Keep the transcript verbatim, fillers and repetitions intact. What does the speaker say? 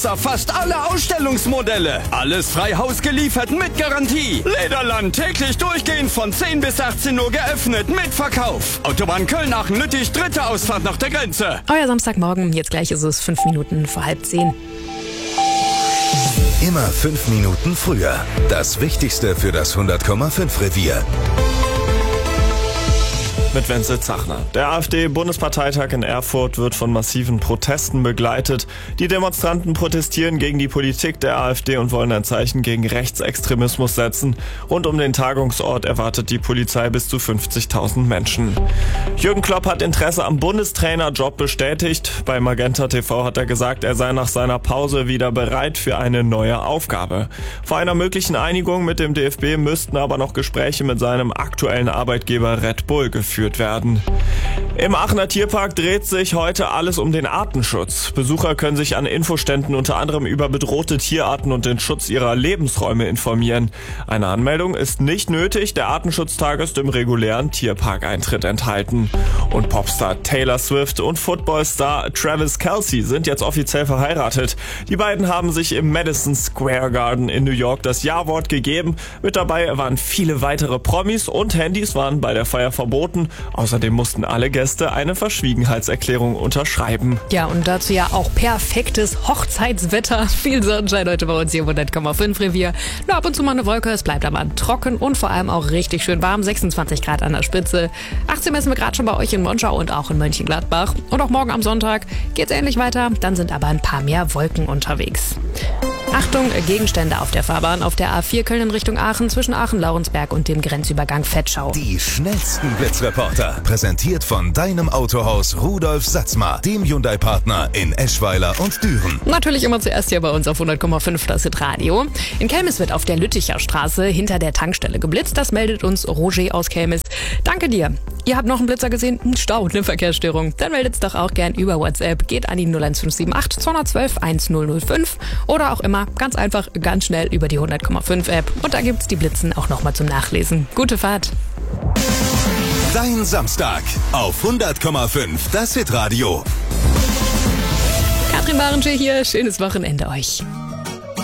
Fast alle Ausstellungsmodelle. Alles frei Haus geliefert mit Garantie. Lederland täglich durchgehend von zehn bis achtzehn Uhr geöffnet mit Verkauf. Autobahn Köln-Aachen-Lüttich, dritte Ausfahrt nach der Grenze. Euer Samstagmorgen, jetzt gleich ist es fünf Minuten vor halb zehn. Immer fünf Minuten früher. Das Wichtigste für das hundert Komma fünf Revier. Mit Wenzel Zachner. Der AfD-Bundesparteitag in Erfurt wird von massiven Protesten begleitet. Die Demonstranten protestieren gegen die Politik der AfD und wollen ein Zeichen gegen Rechtsextremismus setzen. Rund um den Tagungsort erwartet die Polizei bis zu fünfzigtausend Menschen. Jürgen Klopp hat Interesse am Bundestrainerjob bestätigt. Bei Magenta T V hat er gesagt, er sei nach seiner Pause wieder bereit für eine neue Aufgabe. Vor einer möglichen Einigung mit dem D F B müssten aber noch Gespräche mit seinem aktuellen Arbeitgeber Red Bull geführt werden. Im Aachener Tierpark dreht sich heute alles um den Artenschutz. Besucher können sich an Infoständen unter anderem über bedrohte Tierarten und den Schutz ihrer Lebensräume informieren. Eine Anmeldung ist nicht nötig, der Artenschutztag ist im regulären Tierparkeintritt enthalten. Und Popstar Taylor Swift und Footballstar Travis Kelce sind jetzt offiziell verheiratet. Die beiden haben sich im Madison Square Garden in New York das Ja-Wort gegeben. Mit dabei waren viele weitere Promis und Handys waren bei der Feier verboten. Außerdem mussten alle Gäste eine Verschwiegenheitserklärung unterschreiben. Ja, und dazu ja auch perfektes Hochzeitswetter. Viel Sonnenschein heute bei uns hier im hundert Komma fünf Revier. Nur ab und zu mal eine Wolke, es bleibt aber trocken und vor allem auch richtig schön warm. sechsundzwanzig Grad an der Spitze. achtzehn messen wir gerade schon bei euch in Monschau und auch in Mönchengladbach. Und auch morgen am Sonntag geht's ähnlich weiter. Dann sind aber ein paar mehr Wolken unterwegs. Achtung, Gegenstände auf der Fahrbahn auf der A vier Köln in Richtung Aachen zwischen Aachen-Laurensberg und dem Grenzübergang Vetschau. Die schnellsten Blitzreporter. Präsentiert von deinem Autohaus Rudolf Satzmar, dem Hyundai-Partner in Eschweiler und Düren. Natürlich immer zuerst hier bei uns auf hundert Komma fünf das Hitradio. In Kelmis wird auf der Lütticher Straße hinter der Tankstelle geblitzt. Das meldet uns Roger aus Kelmis. Danke dir. Ihr habt noch einen Blitzer gesehen? Ein Stau, eine Verkehrsstörung. Dann meldet's doch auch gern über WhatsApp. Geht an die null eins fünf sieben acht zwei eins zwei eins null null fünf oder auch immer ganz einfach, ganz schnell über die hundert Komma fünf App. Und da gibt's die Blitzen auch nochmal zum Nachlesen. Gute Fahrt. Dein Samstag auf hundert Komma fünf das Hitradio. Katrin Barensche hier. Schönes Wochenende euch.